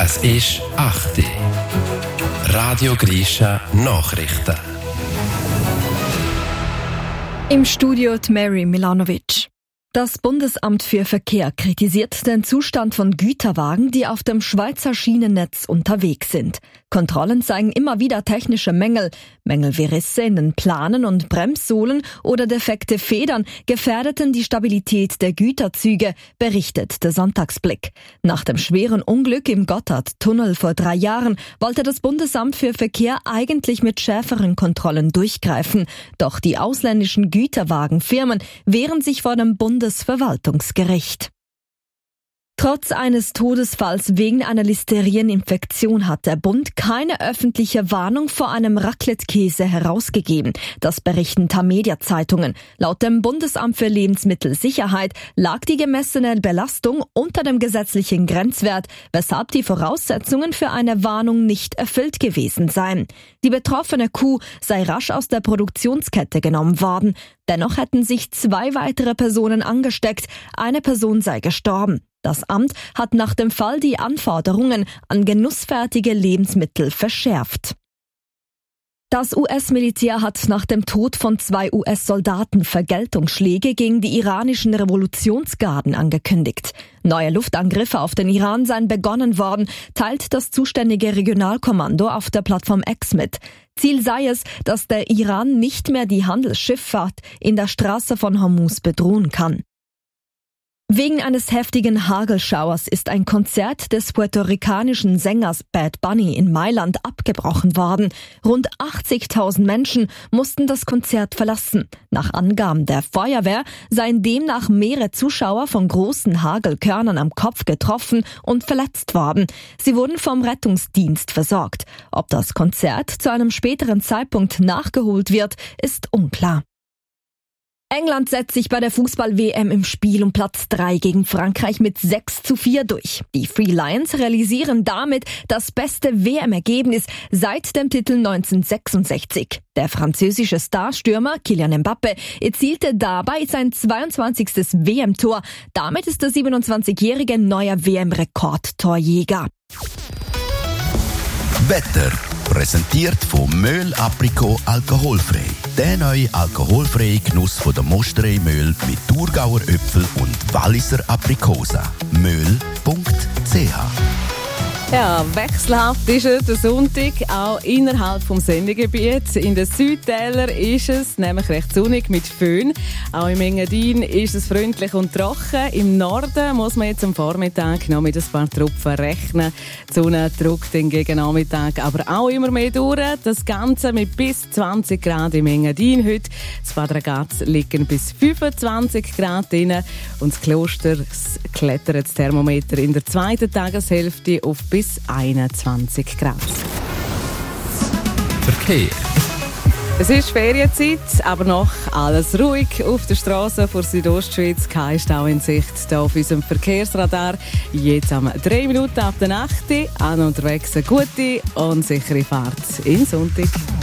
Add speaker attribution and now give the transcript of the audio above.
Speaker 1: Es ist 8 Uhr. Radio Grisha Nachrichten.
Speaker 2: Im Studio Mary Milanovic. Das Bundesamt für Verkehr kritisiert den Zustand von Güterwagen, die auf dem Schweizer Schienennetz unterwegs sind. Kontrollen zeigen immer wieder technische Mängel. Mängel wie Risse in den Planen und Bremssohlen oder defekte Federn gefährdeten die Stabilität der Güterzüge, berichtet der Sonntagsblick. Nach dem schweren Unglück im Gotthardtunnel vor 3 Jahren wollte das Bundesamt für Verkehr eigentlich mit schärferen Kontrollen durchgreifen. Doch die ausländischen Güterwagenfirmen wehren sich vor dem Bundesverwaltungsgericht. Trotz eines Todesfalls wegen einer Listerieninfektion hat der Bund keine öffentliche Warnung vor einem Raclette-Käse herausgegeben. Das berichten Tamedia-Zeitungen. Laut dem Bundesamt für Lebensmittelsicherheit lag die gemessene Belastung unter dem gesetzlichen Grenzwert, weshalb die Voraussetzungen für eine Warnung nicht erfüllt gewesen seien. Die betroffene Kuh sei rasch aus der Produktionskette genommen worden. Dennoch hätten sich 2 weitere Personen angesteckt. Eine Person sei gestorben. Das Amt hat nach dem Fall die Anforderungen an genussfertige Lebensmittel verschärft. Das US-Militär hat nach dem Tod von 2 US-Soldaten Vergeltungsschläge gegen die iranischen Revolutionsgarden angekündigt. Neue Luftangriffe auf den Iran seien begonnen worden, teilt das zuständige Regionalkommando auf der Plattform X mit. Ziel sei es, dass der Iran nicht mehr die Handelsschifffahrt in der Straße von Hormuz bedrohen kann. Wegen eines heftigen Hagelschauers ist ein Konzert des puerto-ricanischen Sängers Bad Bunny in Mailand abgebrochen worden. Rund 80.000 Menschen mussten das Konzert verlassen. Nach Angaben der Feuerwehr seien demnach mehrere Zuschauer von großen Hagelkörnern am Kopf getroffen und verletzt worden. Sie wurden vom Rettungsdienst versorgt. Ob das Konzert zu einem späteren Zeitpunkt nachgeholt wird, ist unklar. England setzt sich bei der Fußball-WM im Spiel um Platz 3 gegen Frankreich mit 6:4 durch. Die Three Lions realisieren damit das beste WM-Ergebnis seit dem Titel 1966. Der französische Starstürmer Kylian Mbappé erzielte dabei sein 22. WM-Tor. Damit ist der 27-jährige neuer WM-Rekordtorjäger.
Speaker 3: Wetter. Präsentiert von Möhl Aprikot alkoholfrei. Der neue alkoholfreie Genuss von der Mosterei Möhl mit Thurgauer Äpfel und Walliser Aprikosa. Möhl.ch.
Speaker 4: Ja, wechselhaft ist es der Sonntag, auch innerhalb des Sendegebiets. In den Südtälern ist es nämlich recht sonnig mit Föhn. Auch im Engadin ist es freundlich und trocken. Im Norden muss man jetzt am Vormittag noch mit ein paar Tropfen rechnen. Die Sonne drückt den gegen Nachmittag aber auch immer mehr durch. Das Ganze mit bis 20 Grad im Engadin heute. Das Bad Ragaz liegen bis 25 Grad drin. Und das Kloster klettert das Thermometer in der zweiten Tageshälfte auf bis 21 Grad.
Speaker 1: Verkehr.
Speaker 4: Es ist Ferienzeit, aber noch alles ruhig auf der Straße vor Südostschweiz. Kein Stau in Sicht hier auf unserem Verkehrsradar. Jetzt haben wir 3 Minuten ab der Nacht. An unterwegs eine gute und sichere Fahrt in Sonntag.